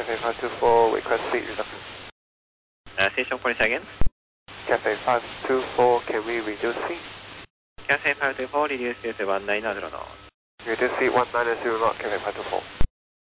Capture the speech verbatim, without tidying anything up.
Cafe five two four, request seat reduction. Uh, station police again. Cafe five two four, can we reduce seat? Cafe five two four, reduce to one nine zero knots. Reduce seat one nine zero knots, Cafe five two four.